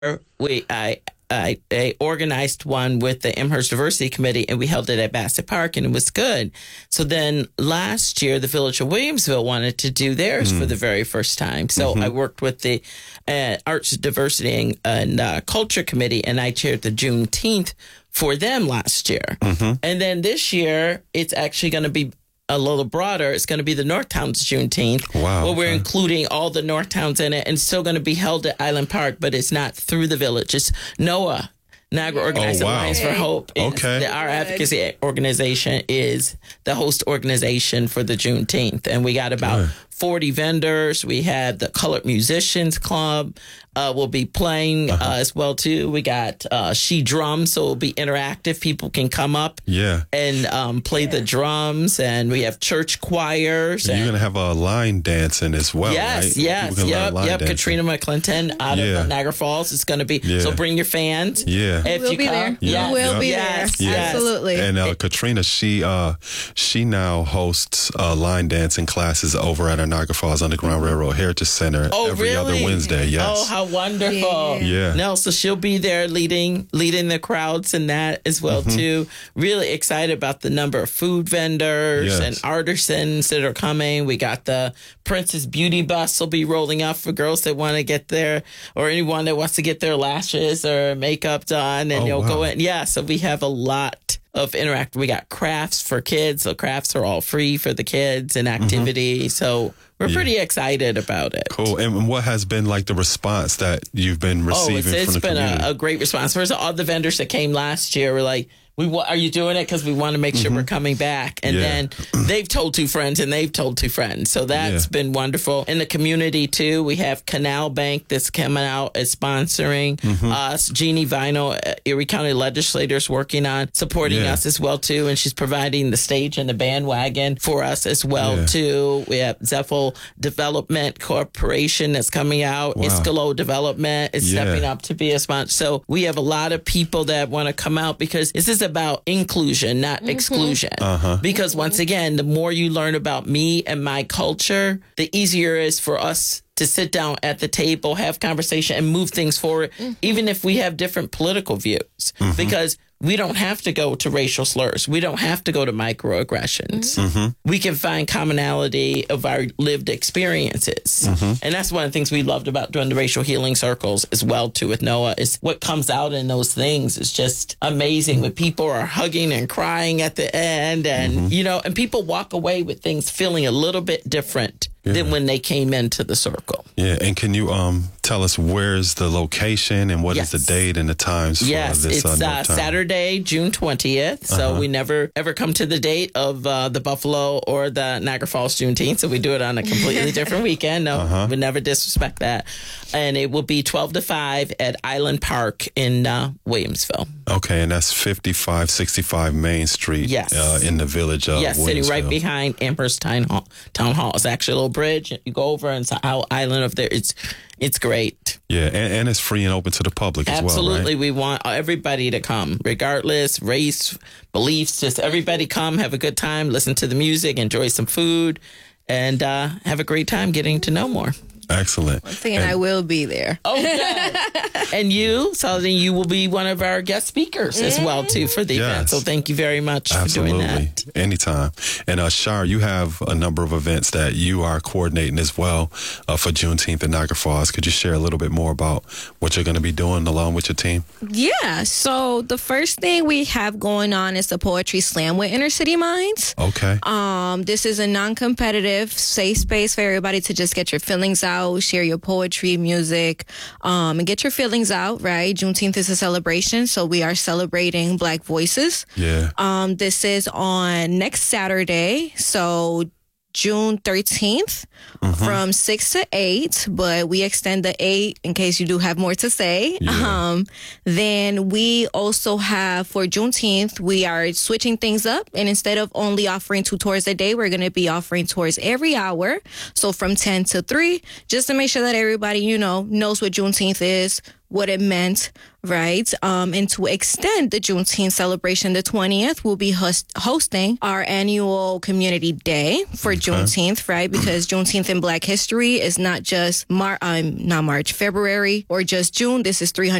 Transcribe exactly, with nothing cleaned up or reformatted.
we I, I I organized one with the Amherst Diversity Committee, and we held it at Bassett Park, and it was good. So then last year, the Village of Williamsville wanted to do theirs mm. for the very first time. So mm-hmm. I worked with the uh, Arts, Diversity, and, and uh, Culture Committee, and I chaired the Juneteenth for them last year. Mm-hmm. And then this year, it's actually going to be a little broader. It's going to be the Northtowns Juneteenth. Wow. Where we're okay. including all the Northtowns in it, and it's still going to be held at Island Park, but it's not through the village. It's NOAH, Niagara Organized oh, wow. Alliance for Hope. Okay. The, our advocacy organization is the host organization for the Juneteenth. And we got about Good. forty vendors. We had the Colored Musicians Club uh, will be playing uh-huh. uh, as well, too. We got uh, She Drums, so it'll be interactive. People can come up yeah. and um, play yeah. the drums. And we have church choirs. And and you're going to have a line dancing as well, yes, right? Yes, yes. Yep, yep. Dancing. Katrina McClinton out yeah. of Niagara Falls is going to be. Yeah. So bring your fans. Yeah. If we'll you be come. there. Yeah. We'll yeah. be yes, there. yes. Absolutely. And uh, Katrina, she uh, she now hosts uh, line dancing classes over at our Niagara Falls Underground Railroad Heritage Center oh, every really? other Wednesday. Yes. Oh, how wonderful. Yeah. yeah. No, so she'll be there leading leading the crowds and that as well, mm-hmm. too. Really excited about the number of food vendors yes. and artisans that are coming. We got the Princess Beauty Bus will be rolling up for girls that want to get there, or anyone that wants to get their lashes or makeup done, and oh, you'll wow. go in. Yeah, so we have a lot of interact. We got crafts for kids. So crafts are all free for the kids and activity. Mm-hmm. So we're yeah. pretty excited about it. Cool. And what has been like the response that you've been receiving oh, it's, it's from the been community? A, a great response. First of all, the vendors that came last year were like, "We are you doing it because we want to make sure mm-hmm. we're coming back?" And yeah. then they've told two friends, and they've told two friends. So that's yeah. been wonderful. In the community too, we have Canal Bank that's coming out as sponsoring mm-hmm. us. Jeannie Vino, Erie County legislators, working on supporting yeah. us as well too, and she's providing the stage and the bandwagon for us as well yeah. too. We have Zeffel Development Corporation that's coming out. Wow. Iskalo Development is yeah. stepping up to be a sponsor. So we have a lot of people that want to come out because this is about inclusion, not mm-hmm. exclusion. Uh-huh. Because once again, the more you learn about me and my culture, the easier it is for us to sit down at the table, have conversation, and move things forward, mm-hmm. even if we have different political views. Mm-hmm. Because we don't have to go to racial slurs. We don't have to go to microaggressions. Mm-hmm. We can find commonality of our lived experiences. Mm-hmm. And that's one of the things we loved about doing the racial healing circles as well, too, with NOAH, is what comes out in those things is just amazing when people are hugging and crying at the end. And, mm-hmm. you know, and people walk away with things feeling a little bit different yeah. than when they came into the circle. Yeah. And can you um tell us where's the location and what yes. is the date and the times for yes, this? It's uh, uh, Saturday, June twentieth. So uh-huh. we never ever come to the date of uh, the Buffalo or the Niagara Falls Juneteenth. So we do it on a completely different weekend. No, uh-huh. we never disrespect that. And it will be twelve to five at Island Park in uh, Williamsville. Okay. And that's fifty-five sixty-five Main Street yes. uh, in the village of Yes, sitting right behind Amherst Town Hall. Town Hall. It's actually a little bridge. You go over and it's an island up there. It's It's great. Yeah, and, and it's free and open to the public as Absolutely. well, Absolutely. Right? We want everybody to come, regardless, race, beliefs. Just everybody come, have a good time, listen to the music, enjoy some food, and uh, have a great time getting to know more. Excellent. Once again, and I will be there. Oh, yeah. And you, so then you will be one of our guest speakers as well, too, for the yes. event. So thank you very much Absolutely. for doing that. Anytime. And uh, Shar, you have a number of events that you are coordinating as well uh, for Juneteenth in Niagara Falls. Could you share a little bit more about what you're going to be doing along with your team? Yeah. So the first thing we have going on is the Poetry Slam with Inner City Minds. Okay. Um, this is a non-competitive, safe space for everybody to just get your feelings out. Share your poetry, music, um, and get your feelings out, right? Juneteenth is a celebration, so we are celebrating Black voices. Yeah. Um, this is on next Saturday, so June thirteenth mm-hmm. from six to eight, but we extend the eight in case you do have more to say. Yeah. Um, then we also have for Juneteenth, we are switching things up, and instead of only offering two tours a day, we're going to be offering tours every hour. So from ten to three, just to make sure that everybody, you know, knows what Juneteenth is, what it meant, right? Um, and to extend the Juneteenth celebration, the twentieth, we'll be host- hosting our annual community day for okay. Juneteenth, right? Because Juneteenth in Black history is not just Mar- um, not March, February, or just June. This is three hundred